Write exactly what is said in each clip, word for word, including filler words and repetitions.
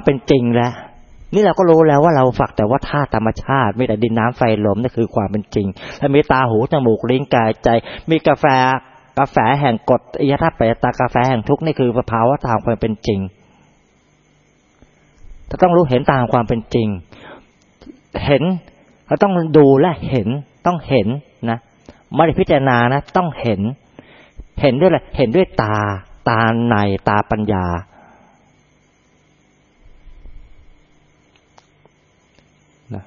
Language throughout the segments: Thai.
เป็นจริงแล้วนี่เราก็รู้แล้วว่าเราฝักแต่ว่าธาตุธรรมชาติมีแต่ดินน้ำไฟลมนั่นคือความเป็นจริงและมีตาหูจมูกลิ้นกายใจมีกาแฟกาแฟแห่งกฎอริยธาตุปัจจตากาแฟแห่งทุกข์นี่คือภาวะตามความเป็นจริงเราต้องรู้เห็นตามความเป็นจริงเห็นเราต้องดูและเห็นต้องเห็นนะไม่ได้พิจารณานะต้องเห็นเห็นด้วยอะไรเห็นด้วยตาตาในตาปัญญานะ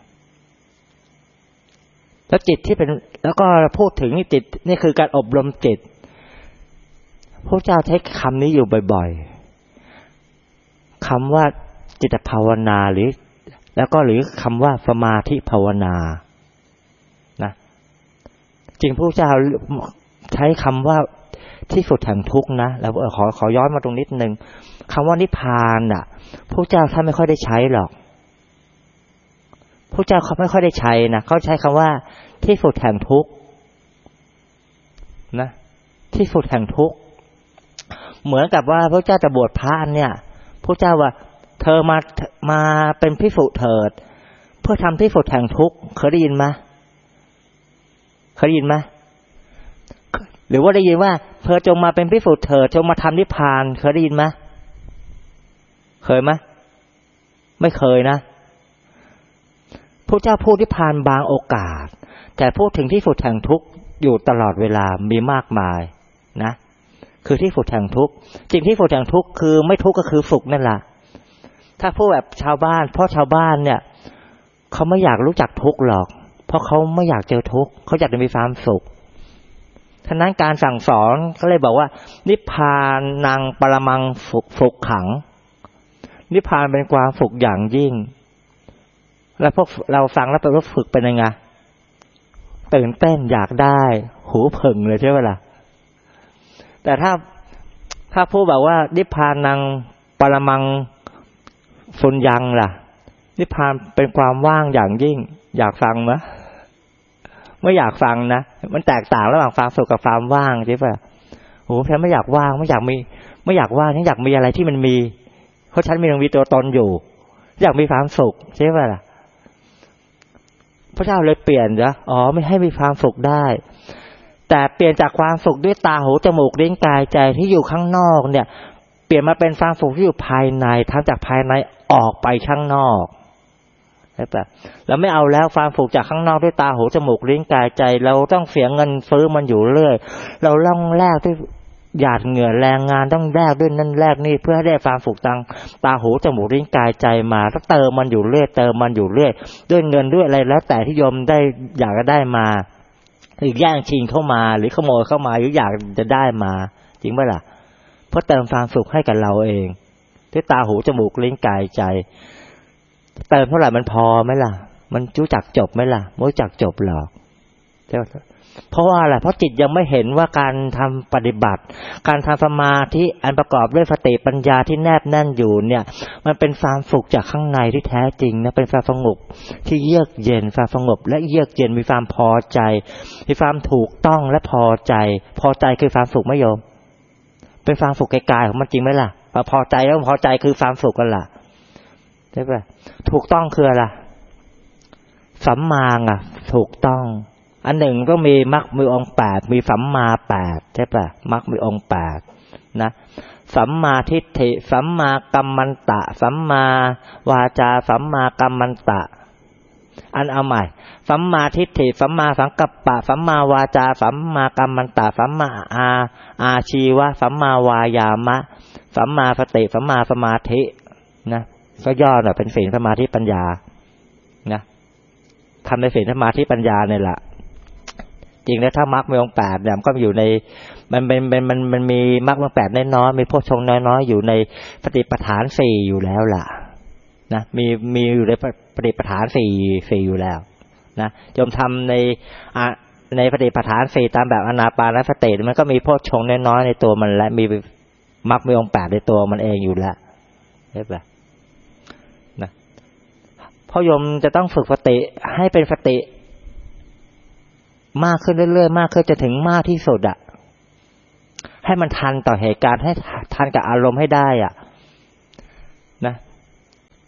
แล้วจิตที่เป็นแล้วก็พูดถึงจิตนี่คือการอบรมจิตพระเจ้าใช้คำนี้อยู่บ่อยๆคำว่าจิตภาวนาหรือแล้วก็หรือคำว่าสมาธิภาวนานะจริงพระเจ้าใช้คำว่าที่สุดแห่งทุกข์นะแล้วขอขอย้อนมาตรงนิดนึงคำว่านิพพานอ่ะพระเจ้าท่านไม่ค่อยได้ใช้หรอกพระเจ้าเขาไม่ค่อยได้ใช้นะเขาใช้คำว่าที่สุดแห่งทุกข์นะที่สุดแห่งทุกข์เหมือนกับว่าพระเจ้าจะบวชพระเนี่ยพระเจ้าว่าเธอมามาเป็นภิกษุเถิดเพื่อทำที่สุดแห่งทุกข์เคยได้ยินไหมเคยได้ยินไหมหรือว่าได้ยินว่าเธอจงมาเป็นภิกษุเถิดจงมาทำนิพพานเคยได้ยินไหมเคยไหมไม่เคยนะพระเจ้าพูดนิพพานบางโอกาสแต่พูดถึงที่สุดแห่งทุกข์อยู่ตลอดเวลามีมากมายนะคือที่สุดแห่งทุกข์จริงที่สุดแห่งทุกข์คือไม่ทุกข์ก็คือสุขนั่นแหละถ้าพูดแบบชาวบ้านเพราะชาวบ้านเนี่ยเขาไม่อยากรู้จักทุกข์หรอกเพราะเขาไม่อยากเจอทุกข์เขาอยากจะมีความสุขฉะนั้นการสั่งสอนเขาเลยบอกว่านิพพานังปรมังสุขขังนิพพานเป็นความสุขอย่างยิ่งแล้วพวกเราฟังแล้วเป็นว่าฝึกเป็นยังไงตื่นเต้นอยากได้หูผึ่งเลยใช่ไหมล่ะแต่ถ้าถ้าพูดแบบว่านิพพานังปรมังสุญญังล่ะนิพพานเป็นความว่างอย่างยิ่งอยากฟังไหมไม่อยากฟังนะมันแตกต่างระหว่างความสุขกับความว่างใช่ป่ะโอ้ฉันไม่อยากว่างไม่อยากมีไม่อยากว่างฉันอยากมีอะไรที่มันมีเพราะฉันมีมีตัวตนอยู่อยากมีความสุขใช่ป่ะล่ะพระเจ้าเลยเปลี่ยนจ้ะอ๋อไม่ให้มีความสุขได้แต่เปลี่ยนจากความสุขด้วยตาหูจมูกลิ้นกายใจที่อยู่ข้างนอกเนี่ยเปลี่ยนมาเป็นความสุขที่อยู่ภายในทั้งจากภายในออกไปข้างนอกใช่ป่ะเราไม่เอาแล้วความสุขจากข้างนอกด้วยตาหูจมูกลิ้นกายใจเราต้องเสียเงินซื้อมันอยู่เรื่อยเราต้องแลกด้วยหยาดเหงื่อแรงงานต้องแลกด้วยนั่นแลกนี่เพื่อให้ได้ความสุขทางตาหูจมูกลิ้นกายใจมาต้องเติมมันอยู่เรื่อยเติมมันอยู่เรื่อยด้วยเงินด้วยอะไรแล้วแต่ที่โยมได้อยากจะได้มาหรือแย่งชิงเข้ามาหรือขโมยเข้ามาหรืออยากจะได้มาจริงไหมล่ะเพื่อเติมความสุขให้กับเราเองด้วยตาหูจมูกลิ้นกายใจเติมเท่าไหร่มันพอไหมล่ะมันรู้จักจบไหมล่ะไม่รู้จักจบหรอกเพราะว่าอะไรเพราะจิตยังไม่เห็นว่าการทำปฏิบัติการทำสมาธิอันประกอบด้วยสติปัญญาที่แนบแน่นอยู่เนี่ยมันเป็นความสุขจากข้างในที่แท้จริงนะเป็นความสงบที่เยือกเย็นความสงบและเยือกเย็นมีความพอใจมีความถูกต้องและพอใจพอใจคือความสุขไหมโยมเป็นความสุขกายๆของมันจริงไหมล่ะพอใจแล้วพอใจคือความสุขกันล่ะใช่ป่ะถูกต้องคืออะไรสัมมาอ่ะถูกต้องอันหนึ่งก็มีมรรคมีองค์แปดมีสัมมาแปดใช่ป่ะมรรคมีองค์แปดนะสัมมาทิฏฐิสัมมากัมมันตะสัมมาวาจาสัมมากัมมันตะอันเอาใหม่สัมมาทิฏฐิสัมมาสังกัปปะสัมมาวาจาสัมมากัมมันตะสัมมาอาอาชีวะสัมมาวายามะสัมมาสติสัมมาสมาธินะก็ย่อหน่อยเป็นศีลสมาธิปัญญานะทำในศีลสมาธิปัญญาเนี่ยแหละจริงแล้วถ้ามรรคมีองค์แปดเนี่ยมันก็อยู่ในมันเป็นมันมันมันมีมรรคมีองค์แปดน้อยๆมีโพชฌงค์น้อยๆอยู่ในปฏิปทานสี่อยู่แล้วล่ะนะมีมีอยู่ในปฏิปทานสี่สี่อยู่แล้วนะโยมทำในในปฏิปทานสี่ตามแบบอานาปานสติมันก็มีโพชฌงค์น้อยๆในตัวมันและมีมรรคมีองค์แปดในตัวมันเองอยู่แล้วใช่ปะนะพ่อโยมจะต้องฝึกสติให้เป็นสติมากขึ้นเรื่อยๆมากขึ้นจะถึงมากที่สุดอ่ะให้มันทันต่อเหตุการณ์ให้ทันกับอารมณ์ให้ได้อ่ะนะ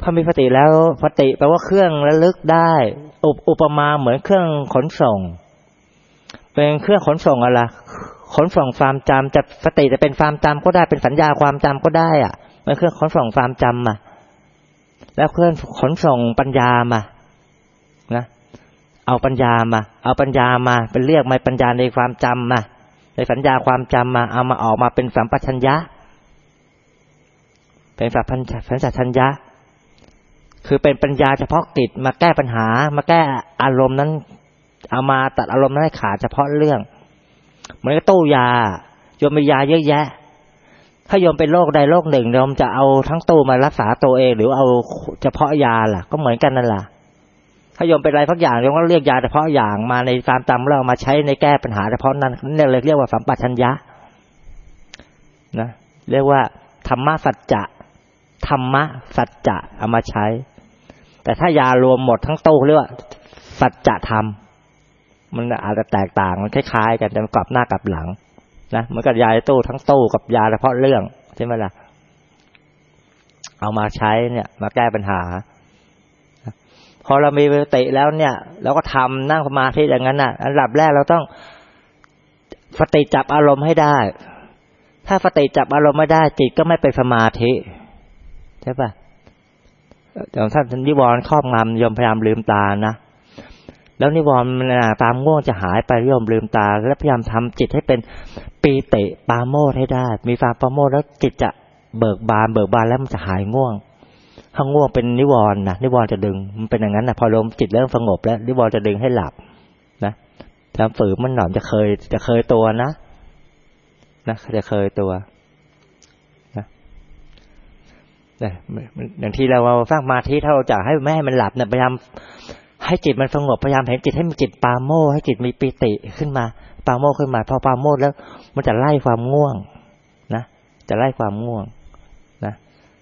พอมีสติแล้วสติแปลว่าเครื่องระลึกได้อุปอุปมาเหมือนเครื่องขนส่งเป็นเครื่องขนส่งอะไรขนส่งความจำจะสติจะเป็นความจำก็ได้เป็นสัญญาความจำก็ได้อ่ะเป็นเครื่องขนส่งความจำมาแล้วเครื่องขนส่งปัญญามานะเอาปัญญามาเอาปัญญามาเป็นเรียกมาปัญญาในความจำมาในสัญญาความจำมาเอามาออกมาเป็นสัมปชัญญะเป็นสัมปชัญญะคือเป็นปัญญาเฉพาะกิจมาแก้ปัญหามาแก้อารมณ์นั้นเอามาตัดอารมณ์นั้นให้ขาดเฉพาะเรื่องเหมือนกับตู้ยาโยมมียาเยอะแยะถ้าโยมเป็นโรคใดโรคหนึ่งโยมจะเอาทั้งตู้มารักษาตัวเองหรือเอาเฉพาะยาล่ะก็เหมือนกันนั่นแหละถ้าโยมเป็นอะไรสักอย่างโยมก็เรียกยาเฉพาะอย่างมาในการจำแล้วมาใช้ในแก้ปัญหาเฉพาะนั้นนี่เลยเรียกว่าสัมปชัญญะนะเรียกว่าธรรมะสัจจะธรรมะสัจจะเอามาใช้แต่ถ้ายารวมหมดทั้งตู้เรียกว่าสัจธรรมมันอาจจะแตกต่างมันคล้ายๆกันแต่กลับหน้ากลับหลังนะเหมือนกับยาในตู้ทั้งตู้กับยาเฉพาะเรื่องใช่ไหมล่ะเอามาใช้เนี่ยมาแก้ปัญหาพอเรามีสติแล้วเนี่ยเราก็ทำนั่งสมาธิอย่างนั้นน่ะอันดับแรกเราต้องสติจับอารมณ์ให้ได้ถ้าสติจับอารมณ์ไม่ได้จิตก็ไม่เป็นสมาธิใช่ป่ะอย่างท่านนิวรณ์ครอบงำโยมพยายามลืมตานะแล้วนิวรณ์ตามง่วงจะหายไปโยมลืมตาแล้วพยายามทำจิตให้เป็นปีติปราโมทย์ให้ได้มีความปราโมทย์แล้วจิตจะเบิกบานเบิกบานแล้วมันจะหายง่วงถ้าง่วงเป็นนิวรณ์นะนิวรณ์จะดึงมันเป็นอย่างนั้นนะพอลมจิตเริ่มสงบแล้วนิวรณ์จะดึงให้หลับนะทำฝืนมันหน่อยจะเคยจะเคยตัวนะนะจะเคยตัวนะเนี่ยอย่างที่เราสร้างสมาธิถ้าเราจะให้ไม่ให้มันหลับเนี่ยพยายามให้จิตมันสงบพยายามเห็นจิตให้มันจิตปราโมทย์ให้จิตมีปิติขึ้นมาปราโมทย์ขึ้นมาพอปราโมทย์แล้วมันจะไล่ความง่วงนะจะไล่ความง่วงนะ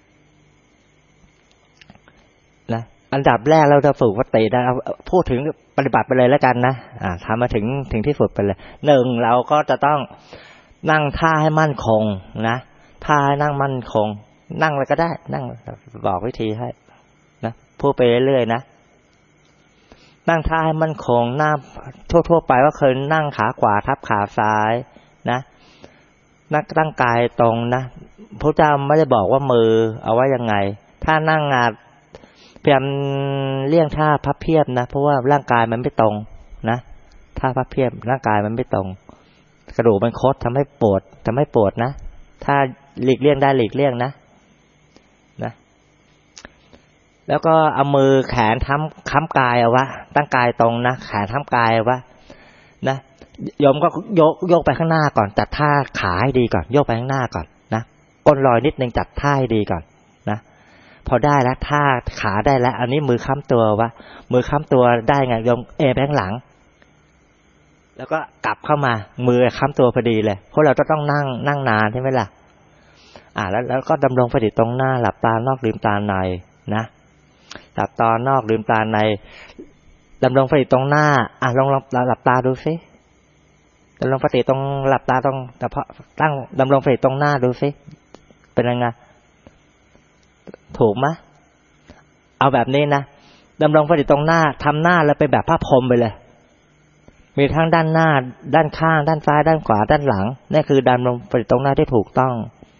นะอันดับแรกเราจะฝึกสตินะพูดถึงปฏิบัติไปเลยแล้วกันนะอ่าทำมาถึงถึงที่สุดไปเลยหนึ่งเราก็จะต้องนั่งท่าให้มั่นคงนะท่าให้นั่งมั่นคงนั่งอะไรก็ได้นั่งบอกวิธีให้นะพูดไปเรื่อยๆนะนั่งท่าให้มั่นคงหน้าทั่วๆไปว่าเคยนั่งขาขวาทับขาซ้ายนะนั่งตั้งกายตรงนะพระเจ้าไม่ได้บอกว่ามือเอาไว้ยังไงถ้านั่งงาพยายามเลี่ยงท่าพับเพียบนะเพราะว่าร่างกายมันไม่ตรงนะท่าพับเพียบร่างกายมันไม่ตรงกระดูกมันคดทำให้ปวดทำให้ปวดนะถ้าหลีกเลี่ยงได้หลีกเลี่ยงนะนะแล้วก็เอามือแขนทำค้ำกายเอาวะตั้งกายตรงนะแขนทำกายเอาวะนะโยมก็โยกโยกไปข้างหน้าก่อนจัดท่าขาให้ดีก่อนโยกไปข้างหน้าก่อนนะก้นลอยนิดนึงจัดท่าให้ดีก่อนนะพอได้แล้วท่าขาได้แล้วอันนี้มือค้ำตัววะมือค้ำตัวได้ไงโยมเอไปข้างหลังแล้วก็กลับเข้ามามือค้ำตัวพอดีเลยเพราะเราจะต้องนั่งนั่งนานใช่ไหมล่ะอ่าแล้วแล้วก็ดำรงสติตรงหน้าหลับตานอกลืมตาในนะหลับตานอกลืมตาในดำรงสติตรงหน้าอ่ะลองลองหลับตาดูซิดำรงสติตรงหลับตาตรงแต่พอตั้งดำรงสติตรงหน้าดูซิเป็นยังไงถูกไหมเอาแบบนี้นะดำรงสติตรงหน้าทำหน้าแล้วไปแบบผ้าพรมไปเลยมีทั้งด้านหน้าด้านข้างด้านซ้ายด้านขวาด้านหลังนี่คือดำรงสติตรงหน้าที่ถูกต้อง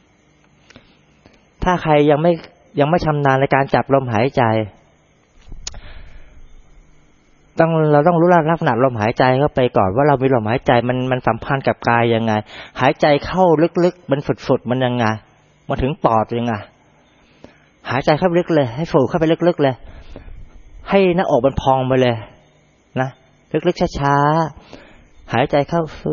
ถ้าใครยังไม่ยังไม่ชำนาญในการจับลมหายใจต้องเราต้องรู้ลักษณะลมหายใจเข้าไปก่อนว่าเรามีลมหายใจมันมันสัมพันธ์กับกายยังไงหายใจเข้าลึกๆมันฝุดๆมันยังไงมาถึงปอดยังไงหายใจเข้าลึกเลยให้สูดเข้าไปลึกๆเลยให้หน้าอกมันพองไปเลยนะลึกๆช้าๆหายใจเข้าฟื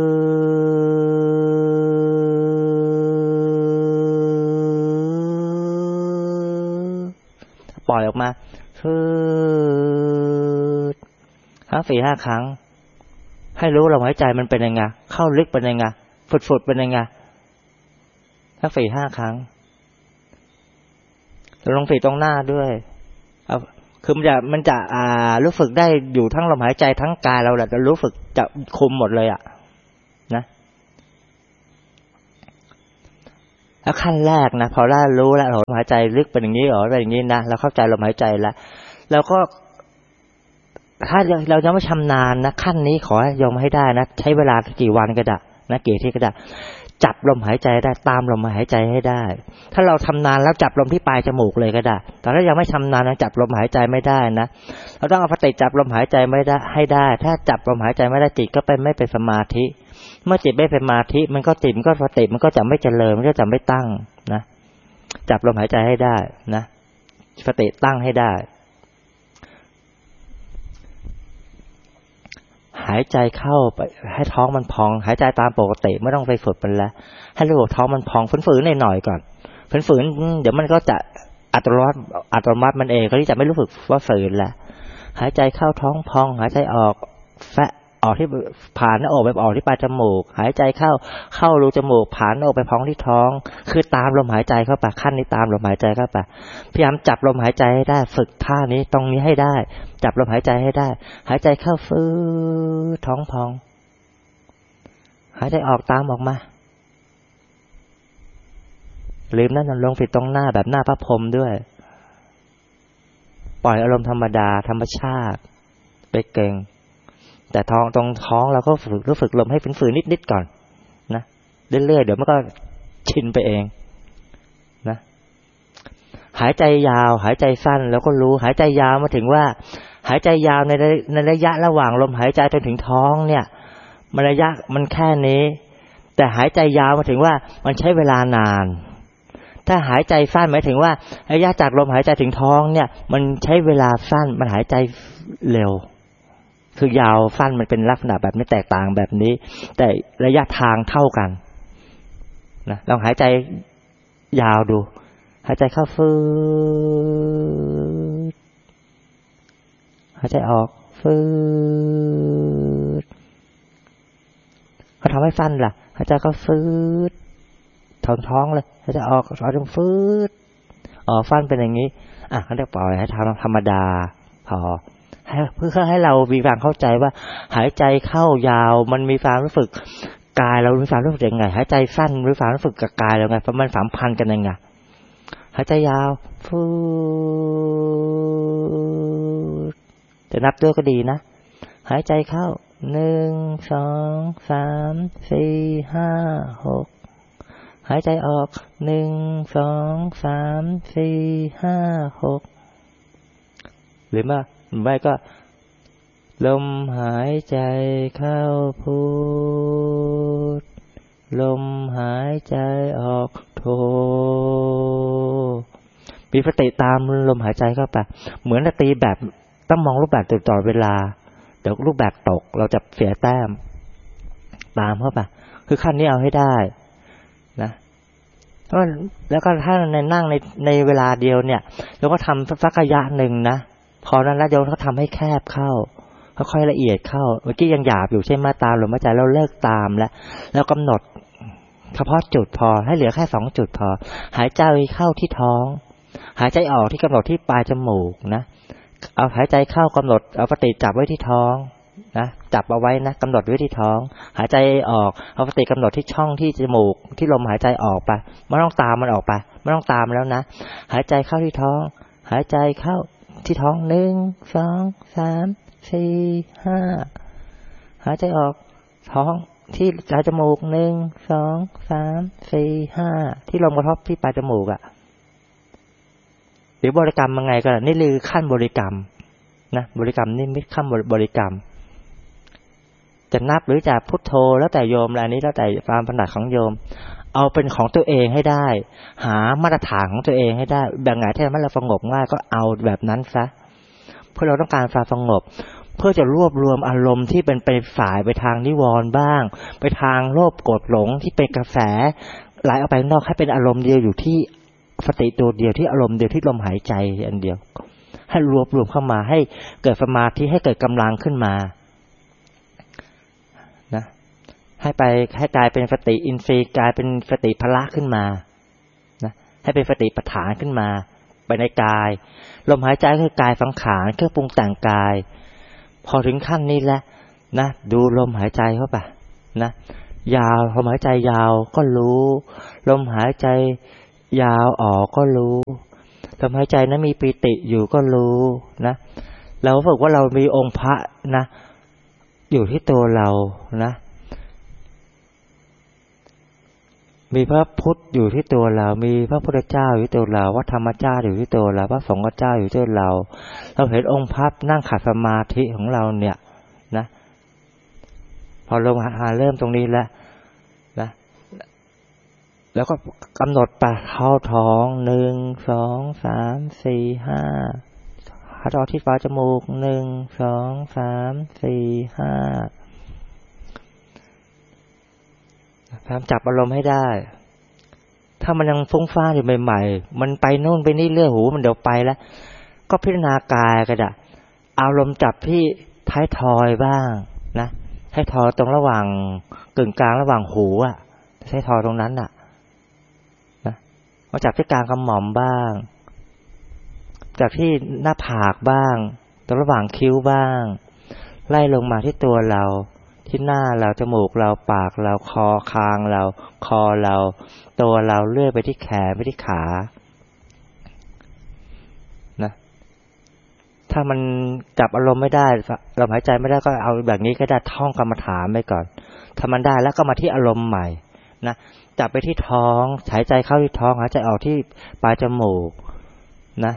ปล่อยออกมาฟืดห้าสี่ห้าครั้งให้รู้ลมหายใจมันเป็นยังไงเข้าลึกเป็นยังไงฝุดๆเป็นยังไงห้าสี่ห้าครั้งลงฝีตรงหน้าด้วยเอาคือมันจะมันจะอ่ารู้สึกได้อยู่ทั้งลมหายใจทั้งกายเราแหละจะรู้สึกจะคุมหมดเลยอ่ะนะแล้วขั้นแรกนะพอเรารู้แล้วลมหายใจลึกเป็นอย่างนี้หรอเป็นอย่างนี้นะเราเข้าใจลมหายใจแล้วแล้วก็ถ้าเรายังไม่ชำนาญนะขั้นนี้ขอให้ยอมให้ได้นะใช้เวลากี่วันก็ได้นะกี่ที่ก็ได้จับลมหายใจได้ตามลมหายใจให้ได้ถ้าเราชำนาญแล้วจับลมที่ปลายจมูกเลยก็ได้แต่ถ้ายังไม่ชำนาญนะจับลมหายใจไม่ได้นะเราต้องเอาสติจับลมหายใจไม่ได้ให้ได้ถ้าจับลมหายใจไม่ได้จิตก็เป็นไม่เป็นสมาธิเมื่อจิตไม่เป็นสมาธิมันก็จิตมันก็สติมันก็จะไม่เจริญมันก็จะไม่ตั้งนะจับลมหายใจให้ได้นะสติตั้งให้ได้หายใจเข้าไปให้ท้องมันพองหายใจตามปกติไม่ต้องไปฝึกมันแล้วให้รู้ว่าท้องมันพองฝืนๆหน่อยๆก่อนฝืนๆเดี๋ยวมันก็จะอัตโนมัติอัตโนมัติมันเองก็ที่จะไม่รู้สึกว่าฝืนแล้วหายใจเข้าท้องพองหายใจออกแฟะออกที่ผ่านหน้าอกไปออกที่ปลายจมูกหายใจเข้าเข้ารูจมูกผ่านหน้าอกไปพองที่ท้องคือตามลมหายใจเข้าไปขั้นนี้ตามลมหายใจเข้าไปพยายามจับลมหายใจให้ได้ฝึกท่านี้ตรงนี้ให้ได้จับลมหายใจให้ได้หายใจเข้าฟื้นท้องพองหายใจออกตามออกมาลืมนั่นลงผิดตรงหน้าแบบหน้าพระพรหมด้วยปล่อยอารมณ์ธรรมดาธรรมชาติไปเก่งแต่ท้องตรงท้องเราก็ฝึกรู้ฝึกลมให้ฝืนๆนิดๆก่อนนะเรื่อยๆเดี๋ยวมันก็ชินไปเองนะหายใจยาวหายใจสั้นแล้วก็รู้หายใจยาวมาถึงว่าหายใจยาวในในระยะระหว่างลมหายใจจนถึงท้องเนี่ยมันระยะมันแค่นี้แต่หายใจยาวมาถึงว่ามันใช้เวลานานถ้าหายใจสั้นหมายถึงว่าระยะจากลมหายใจถึงท้องเนี่ยมันใช้เวลาสั้นมันหายใจเร็วคือยาวสั้นมันเป็นลักษณะแบบนี้แตกต่างแบบนี้แต่ระยะทางเท่ากันนะลองหายใจยาวดูหายใจเข้าฟืดหายใจออกฟืดเขาทำให้สั้นล่ะหายใจเข้าฟืดท้องท้องเลยหายใจออกออกตรงฟืดอ๋อสั้นเป็นอย่างนี้อ่ะเขาเรียกปล่อยให้ทำธรรมดาพอเพื่อให้เรามีความเข้าใจว่าหายใจเข้ายาวมันมีความรู้สึกกายเรามีความรู้สึกยังไงหายใจสั้นมีความรู้สึกกับกายเราไงเพราะมันสัมพันธ์กันยังไงหายใจยาวฟูดจะนับด้วยก็ดีนะหายใจเข้าหนึ่งสองสามสี่ห้าหกหายใจออกหนึ่งสองสามสี่ห้าหกหรือว่าไม่ก็ลมหายใจเข้าพุทลมหายใจออกโทมีสติตามลมหายใจเข้าไปเหมือนตีแบบต้องมองรูปแบบตลอดเวลาเดี๋ยวรูปแบบตกเราจะเสียแต้มตามเข้าไปคือขั้นนี้เอาให้ได้นะแล้วก็ถ้าในนั่งในในเวลาเดียวเนี่ยเราก็ทำสักระยะหนึ่งนะพอนั้นแล้วโยมก็ทำให้แคบเข้าค่อยๆละเอียดเข้าเมื่อกี้ยังหยาบอยู่ใช่ไหมตามลมหายใจเราเลิกตามแล้วแล้วกำหนดเฉพาะจุดพอให้เหลือแค่สองจุดพอหายใจเข้าที่ท้องหายใจออกที่กำหนดที่ปลายจมูกนะเอาหายใจเข้ากำหนดเอาสติจับไว้ที่ท้องนะจับเอาไว้นะกำหนดไว้ที่ท้องหายใจออกเอาสติกำหนดที่ช่องที่จมูกที่ลมหายใจออกไปไม่ต้องตามมันออกไปไม่ต้องตามแล้วนะหายใจเข้าที่ท้องหายใจเข้าที่ท้องหนึ่งสองสามสี่ห้าหายใจออกท้องที่ปลายจมูกหนึ่งสองสามสี่ห้าที่ลมกระทบที่ปลายจมูกอ่ะหรือบริกรรมยังไงก็นี่คือขั้นบริกรรมนะบริกรรมนี่ไม่ขั้นบริกรรมจะนับหรือจะพุทโธแล้วแต่โยมอะไรนี้แล้วแต่ความถนัดของโยมเอาเป็นของตัวเองให้ได้หามาตรฐานของตัวเองให้ได้แบบไหนที่ทำให้เราสงบง่ายก็เอาแบบนั้นซะเพื่อเราต้องการความสงบเพื่อจะรวบรวมอารมณ์ที่เป็นไปฝ่ายไปทางนิวรณ์บ้างไปทางโลภโกรธหลงที่เป็นกระแสไหลออกไปนอกให้เป็นอารมณ์เดียวอยู่ที่สติตัวเดียวที่อารมณ์เดียวที่ลมหายใจอันเดียวให้รวบรวมเข้ามาให้เกิดสมาธิให้เกิดกำลังขึ้นมานะให้ไปให้กลายเป็นสติอินทรีย์กลายเป็นสติพละขึ้นมานะให้เป็นสติปัฏฐานขึ้นมาไปในกายลมหายใจคือกายสังขารเครื่องปรุงแต่งกายพอถึงขั้นนี้แล้วนะดูลมหายใจเข้าไปนะยาวลมหายใจยาวก็รู้ลมหายใจยาวออกก็รู้ลมหายใจนั้นมีปิติอยู่ก็รู้นะเราฝึกว่าเรามีองค์พระนะอยู่ที่ตัวเรานะมีพระพุทธอยู่ที่ตัวเรามีพระพุทธเจ้าอยู่ที่ตัวเราพระธรรมเจ้าอยู่ที่ตัวเราพระสงฆ์เจ้าอยู่ที่ตัวเราเราเห็นองค์พระนั่งขัดสมาธิของเราเนี่ยนะพอลงหาเริ่มตรงนี้แล้วนะแล้วก็กำหนดไปเข้าท้องหนึ่งสองสามสี่ห้าหายใจออกที่ฝาจมูกหนึ่งสองสามสี่ห้าพยายามจับอารมณ์ให้ได้ถ้ามันยังฟุ้งซ่านอยู่ใหม่ๆมันไปโน่นไปนี่เรื่อยหูมันเดี๋ยวไปแล้วก็พิจารณากายก็ได้อารมณ์จับที่ท้ายทอยบ้างนะท้ายทอยตรงระหว่างกึ่งกลางระหว่างหูอ่ะท้ายทอยตรงนั้นอ่ะนะมาจับที่กลางกระหม่อมบ้างจับที่หน้าผากบ้างตรงระหว่างคิ้วบ้างไล่ลงมาที่ตัวเราที่หน้าเราจมูกเราปากเราคอคางเราคอเราตัวเราเลื่อยไปที่แขนไปที่ขานะถ้ามันจับอารมณ์ไม่ได้ลมหายใจไม่ได้ก็เอาแบบนี้ก็ได้ท่องกรรมฐานไปก่อนถ้ามันได้แล้วก็มาที่อารมณ์ใหม่นะจับไปที่ท้องหายใจเข้าที่ท้องหายใจออกที่ปลายจมูกนะ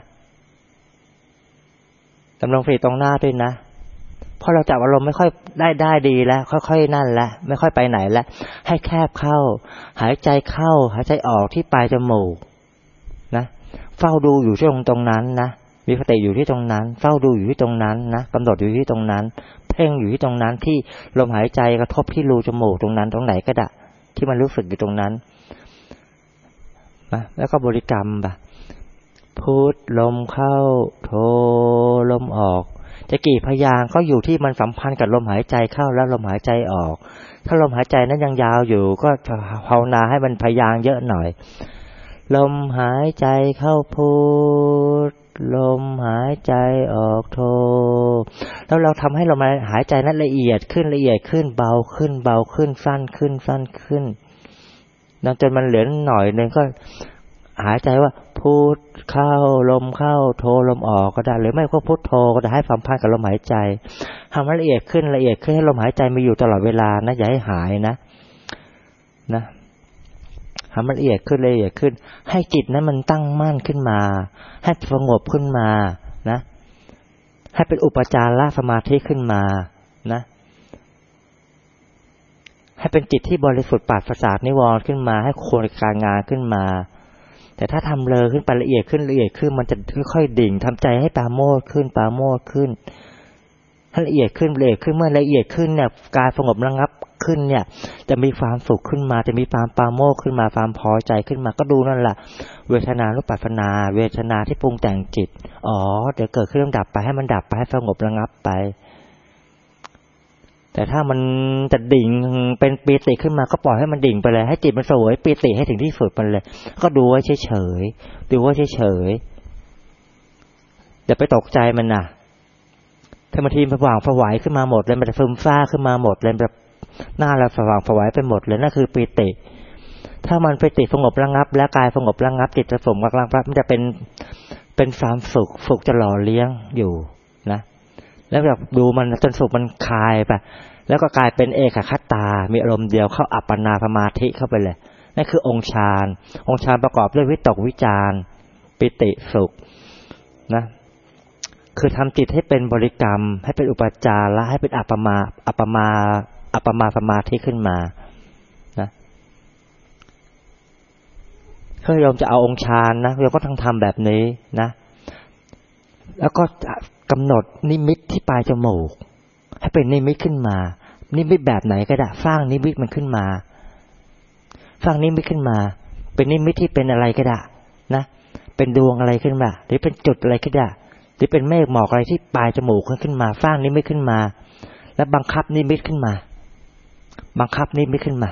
ดำรงสติตรงหน้าด้วยนะพอเราจับอารมณ์ไม่ค่อยได้ได้ดีแล้วค่อยๆนั่นแล้วไม่ค่อยไปไหนแล้วให้แคบเข้าหายใจเข้าหายใจออกที่ปลายจมูกนะเฝ้าดูอยู่ที่ตรงตรงนั้นนะมีสติอยู่ที่ตรงนั้นเฝ้าดูอยู่ที่ตรงนั้นนะกำหนดอยู่ที่ตรงนั้นเพ่งอยู่ที่ตรงนั้นที่ลมหายใจกระทบที่รูจมูกตรงนั้นตรงไหนก็ได้ที่มันรู้สึกอยู่ตรงนั้นนะแล้วก็บริกรรมไปพุทลมเข้าโทลมออกจะกี่พยางค์ก็อยู่ที่มันสัมพันธ์กับลมหายใจเข้าแล้วลมหายใจออกถ้าลมหายใจนั้นยังยาวอยู่ก็ภาวนาให้มันพยางค์เยอะหน่อยลมหายใจเข้าพุทลมหายใจออกโทแล้วเราทำให้ลมหายใจนั้นละเอียดขึ้นละเอียดขึ้นเบาขึ้นเบาขึ้นสั้นขึ้นสั้นขึ้นจนมันเหลือหน่อยนึงก็หายใจว่าพุทเข้าลมเข้าโทลมออกก็ได้หรือไม่ก็พุทโธก็ได้ให้สัมพันธ์กับลมหายใจทำให้ละเอียดขึ้นละเอียดขึ้นให้ลมหายใจมีอยู่ตลอดเวลานะอย่าให้หายนะนะทำมันละเอียดขึ้นละเอียดขึ้นให้จิตนั้นมันตั้งมั่นขึ้นมาให้สงบขึ้นมานะให้เป็นอุปจารสมาธิขึ้นมานะให้เป็นจิตที่บริสุทธิ์ปราศจากนิวรณ์ขึ้นมาให้ควรการงานขึ้นมาแต่ถ้าทำเลอขึ้นไปละเอียดขึ้นละเอียดขึ้นมันจะค่อยๆดิ่งทำใจให้ปราโมทย์ขึ้นปราโมทย์ขึ้นให้ละเอียดขึ้นละเอียดขึ้นเมื่อละเอียดขึ้นเนี่ยกายสงบระงับขึ้นเนี่ยจะมีความสุขขึ้นมาจะมีความปราโมทย์ขึ้นมาความพอใจขึ้นมาก็ดูนั่นแหละเวทนานุปัสสนาเวทนาที่ปรุงแต่งจิตอ๋อเดี๋ยวเกิดขึ้นดับไปให้มันดับไปให้สงบระงับไปแต่ถ้ามันจะดิ่งเป็นปีติขึ้นมาก็ปล่อยให้มันดิ่งไปเลยให้จิตมันสวยปีติให้ถึงที่สุดมันเลยก็ดูไว้เฉยๆดูไว้เฉยๆอย่าไปตกใจมันนะถ้าบางทีมันสว่างสวายขึ้นมาหมดเลยมันจะซึมซ่าขึ้นมาหมดเลยแบบหน้าเราสว่างสวายไปหมดเลยนั่นคือปีติถ้ามันปีติสงบระงับและกายสงบระงับจิตจะสงบระงับมันจะเป็นเป็นความสุขสุขจะหล่อเลี้ยงอยู่นะแล้วแบบดูมันจนสุขมันคลายไปแล้วก็กลายเป็นเอกคตามีอารมณ์เดียวเข้าอัปปนาสมาธิเข้าไปเลยนั่นคือองค์ฌานองค์ฌานประกอบด้วยวิตกวิจารปิติสุขนะคือทำจิตให้เป็นบริกรรมให้เป็นอุปจารและให้เป็นอัปปมาอัปปมาอัปปมาสมาธิขึ้นมานะถ้าโยมจะเอาองค์ฌานนะโยมก็ต้องทำแบบนี้นะแล้วก็กำหนดนิมิตที่ปลายจมูกให้เป็นนิมิตขึ้นมานิมิตแบบไหนก็ได้สร้างนิมิตมันขึ้นมาสร้างนิมิตขึ้นมาเป็นนิมิตที่เป็นอะไรก็ได้นะเป็นดวงอะไรขึ้นมาหรือเป็นจุดอะไรก็ได้หรือเป็นเมฆหมอกอะไรที่ปลายจมูกขึ้นมาสร้างนิมิตขึ้นมาแล้วบังคับนิมิตขึ้นมาบังคับนิมิตขึ้นมา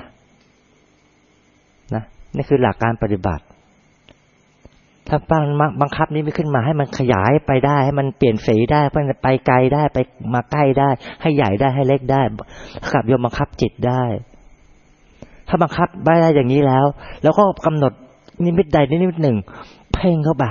นะนี่คือหลักการปฏิบัติถ้าปั้งบังคับนี้ไม่ขึ้นมาให้มันขยายไปได้ให้มันเปลี่ยนสีได้ไปไกลได้ไปมาใกล้ได้ให้ใหญ่ได้ให้เล็กได้ขับโยมบังคับจิตได้ถ้าบังคับไม่ได้อย่างนี้แล้วแล้วก็กำหนดนิมิตใดนิมิตหนึ่งเพ่งเข้าไป